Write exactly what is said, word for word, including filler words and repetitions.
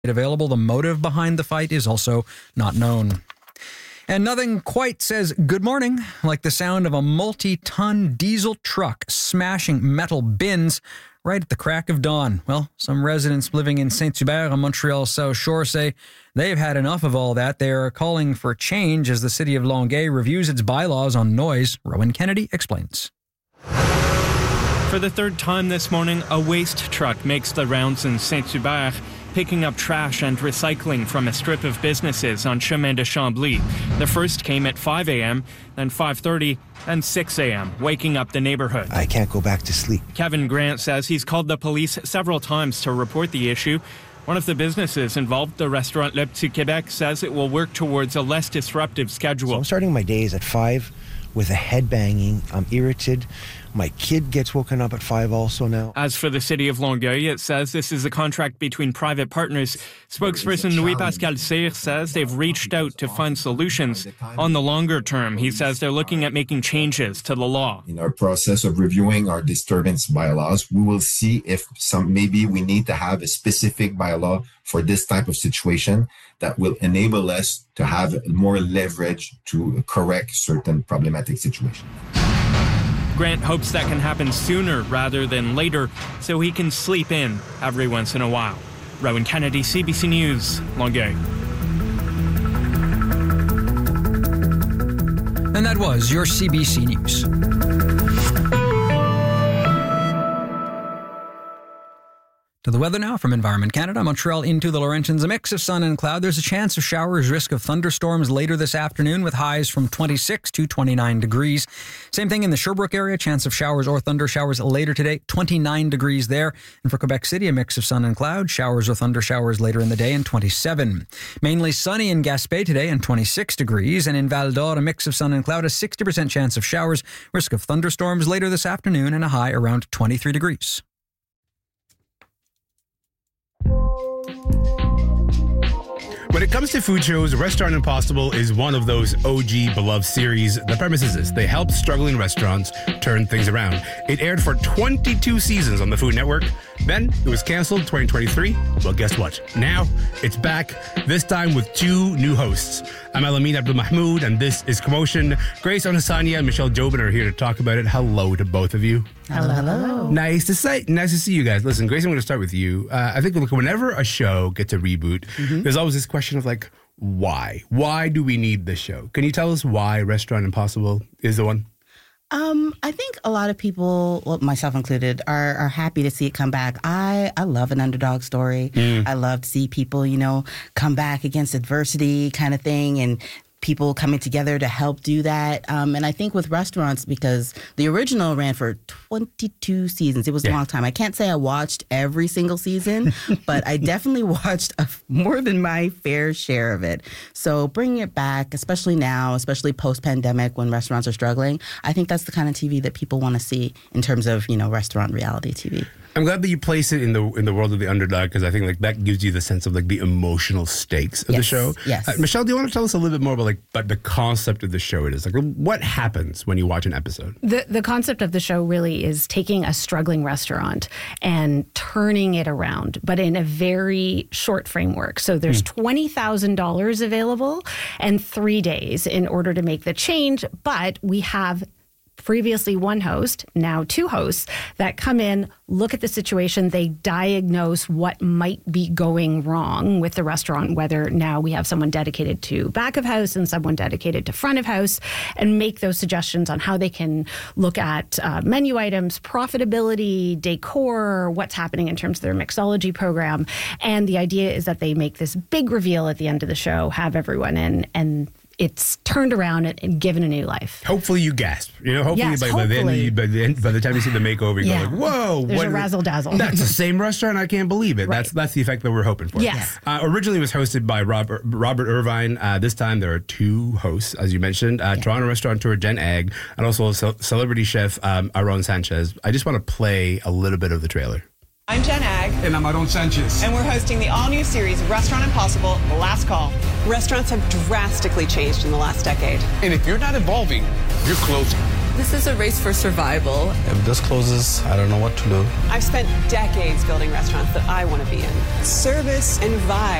available. The motive behind the fight is also not known. And nothing quite says good morning like the sound of a multi-ton diesel truck smashing metal bins right at the crack of dawn. Well, some residents living in Saint-Hubert on Montreal's South Shore say they've had enough of all that. They are calling for change as the city of Longueuil reviews its bylaws on noise. Rowan Kennedy explains. For the third time this morning, a waste truck makes the rounds in Saint-Hubert, picking up trash and recycling from a strip of businesses on Chemin de Chambly. The first came at five a.m., then five thirty, and six a.m., waking up the neighborhood. I can't go back to sleep. Kevin Grant says he's called the police several times to report the issue. One of the businesses involved, the restaurant Le Petit Québec, says it will work towards a less disruptive schedule. So I'm starting my days at five with a head banging. I'm irritated. My kid gets woken up at five also now. As for the city of Longueuil, it says this is a contract between private partners. Spokesperson Louis-Pascal Cyr says they've reached out to find solutions. On the longer term, he says they're looking at making changes to the law. In our process of reviewing our disturbance bylaws, we will see if some maybe we need to have a specific bylaw for this type of situation that will enable us to have more leverage to correct certain problematic situations. Grant hopes that can happen sooner rather than later so he can sleep in every once in a while. Rowan Kennedy, C B C News, Longueuil. And that was your C B C News. To the weather now from Environment Canada. Montreal into the Laurentians, a mix of sun and cloud. There's a chance of showers, risk of thunderstorms later this afternoon with highs from twenty-six to twenty-nine degrees. Same thing in the Sherbrooke area, chance of showers or thunder showers later today, twenty-nine degrees there. And for Quebec City, a mix of sun and cloud, showers or thunder showers later in the day and twenty-seven. Mainly sunny in Gaspé today and twenty-six degrees. And in Val d'Or, a mix of sun and cloud, a sixty percent chance of showers, risk of thunderstorms later this afternoon and a high around twenty-three degrees. When it comes to food shows, Restaurant Impossible is one of those O G beloved series. The premise is this: they help struggling restaurants turn things around. It aired for twenty-two seasons on the Food Network. Then it was canceled in twenty twenty-three. Well, guess what? Now it's back, this time with two new hosts. I'm Alamin Abdul-Mahmoud, and this is Commotion. Grace Onisanya and Michelle Jobin are here to talk about it. Hello to both of you. Hello, hello. Nice to say, nice to see you guys. Listen, Grace, I'm going to start with you. Uh, I think look, whenever a show gets a reboot, mm-hmm. there's always this question of like, why? Why do we need this show? Can you tell us why Restaurant Impossible is the one? Um, I think a lot of people, well, myself included, are are happy to see it come back. I, I love an underdog story. Mm. I love to see people, you know, come back against adversity kind of thing, and people coming together to help do that. Um, and I think with restaurants, because the original ran for twenty-two seasons. It was yeah. a long time. I can't say I watched every single season, but I definitely watched a, more than my fair share of it. So bringing it back, especially now, especially post-pandemic when restaurants are struggling, I think that's the kind of T V that people want to see in terms of, you know, restaurant reality T V. I'm glad that you place it in the in the world of the underdog, because I think like that gives you the sense of like the emotional stakes of yes, the show. Yes. Uh, Michelle, do you want to tell us a little bit more about like but the concept of the show? It is like what happens when you watch an episode? The the concept of the show really is taking a struggling restaurant and turning it around, but in a very short framework. So there's mm. twenty thousand dollars available and three days in order to make the change, but we have previously one host, now two hosts, that come in, look at the situation, they diagnose what might be going wrong with the restaurant, whether now we have someone dedicated to back of house and someone dedicated to front of house, and make those suggestions on how they can look at uh, menu items, profitability, decor, what's happening in terms of their mixology program. And the idea is that they make this big reveal at the end of the show, have everyone in, and it's turned around and given a new life. Hopefully you gasp. You know, hopefully, yes, by, hopefully. By, the end, you, by, the end, by the time you see the makeover, you yeah. go like, whoa. There's what, a razzle-dazzle. That's the same restaurant? I can't believe it. Right. That's that's the effect that we're hoping for. Yes. Uh, originally it was hosted by Robert, Robert Irvine. Uh, this time there are two hosts, as you mentioned. Uh, yeah. Toronto restaurateur Jen Egg, and also a ce- celebrity chef um, Aaron Sanchez. I just want to play a little bit of the trailer. I'm Jen Egg. And I'm Aaron Sanchez. And we're hosting the all-new series, Restaurant Impossible, The Last Call. Restaurants have drastically changed in the last decade. And if you're not evolving, you're closing. This is a race for survival. If this closes, I don't know what to do. I've spent decades building restaurants that I want to be in. Service and vibe